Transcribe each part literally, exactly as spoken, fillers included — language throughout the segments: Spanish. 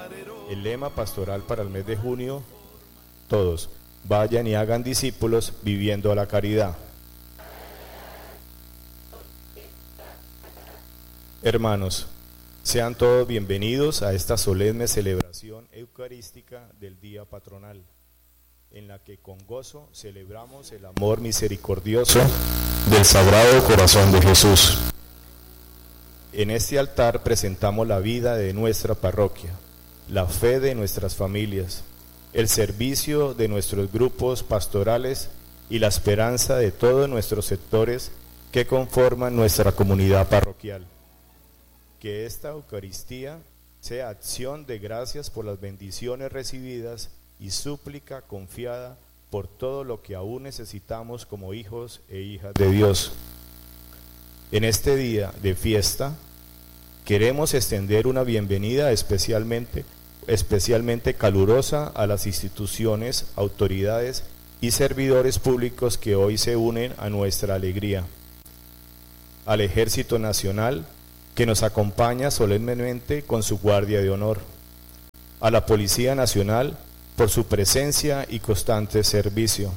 El lema pastoral para el mes de junio, todos, vayan y hagan discípulos viviendo la caridad. Hermanos, sean todos bienvenidos a esta solemne celebración eucarística del día patronal, en la que con gozo celebramos el amor misericordioso del Sagrado Corazón de Jesús. En este altar presentamos la vida de nuestra parroquia, la fe de nuestras familias, el servicio de nuestros grupos pastorales y la esperanza de todos nuestros sectores que conforman nuestra comunidad parroquial. Que esta Eucaristía sea acción de gracias por las bendiciones recibidas y súplica confiada por todo lo que aún necesitamos como hijos e hijas de Dios. En este día de fiesta, queremos extender una bienvenida especialmente, especialmente calurosa a las instituciones, autoridades y servidores públicos que hoy se unen a nuestra alegría. Al Ejército Nacional, que nos acompaña solemnemente con su guardia de honor. A la Policía Nacional, por su presencia y constante servicio.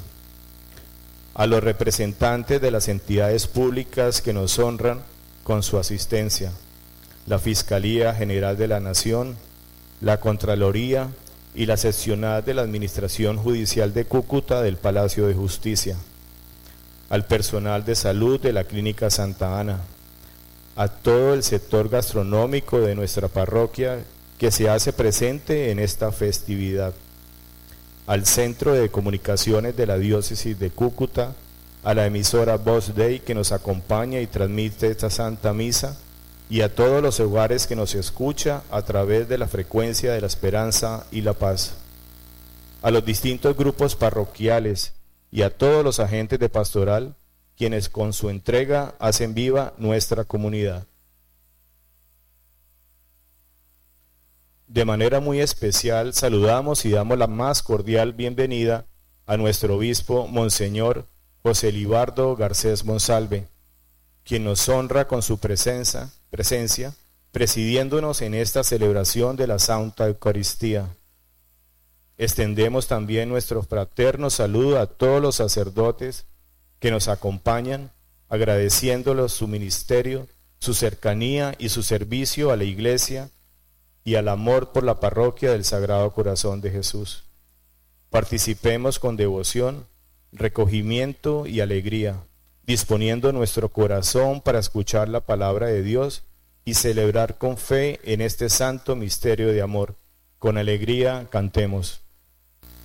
A los representantes de las entidades públicas que nos honran con su asistencia. La Fiscalía General de la Nación, la Contraloría y la seccional de la Administración Judicial de Cúcuta del Palacio de Justicia. Al personal de salud de la Clínica Santa Ana. A todo el sector gastronómico de nuestra parroquia que se hace presente en esta festividad, al Centro de Comunicaciones de la Diócesis de Cúcuta, a la emisora Voz Dei que nos acompaña y transmite esta Santa Misa, y a todos los hogares que nos escucha a través de la frecuencia de la esperanza y la paz, a los distintos grupos parroquiales y a todos los agentes de pastoral, quienes con su entrega hacen viva nuestra comunidad. De manera muy especial saludamos y damos la más cordial bienvenida a nuestro obispo Monseñor José Libardo Garcés Monsalve, quien nos honra con su presencia, presencia, presidiéndonos en esta celebración de la Santa Eucaristía. Extendemos también nuestro fraterno saludo a todos los sacerdotes que nos acompañan, agradeciéndoles su ministerio, su cercanía y su servicio a la Iglesia y al amor por la parroquia del Sagrado Corazón de Jesús. Participemos con devoción, recogimiento y alegría, disponiendo nuestro corazón para escuchar la palabra de Dios y celebrar con fe en este santo misterio de amor. Con alegría cantemos.